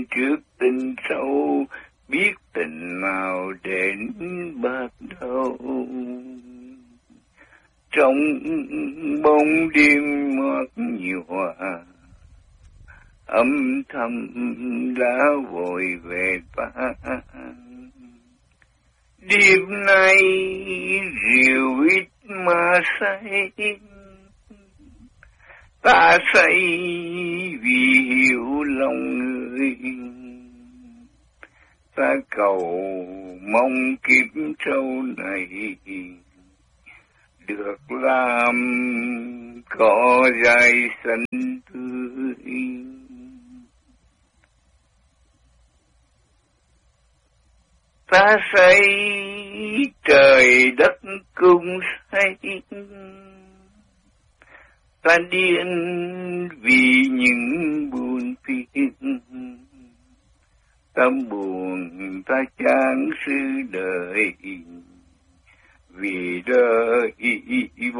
trước tình sâu, biết tình nào đến bắt đầu. Trong bóng đêm ngọt nhòa, âm thầm đã vội về ta. Đêm nay rượu ít mà say, ta say vì hiểu lòng người. Ta cầu mong kiếp sau này được làm cỏ dại xanh tươi. Ta say trời đất cũng say, ta điên vì những buồn phiền. Ta buồn ta chán sự đời, vì đời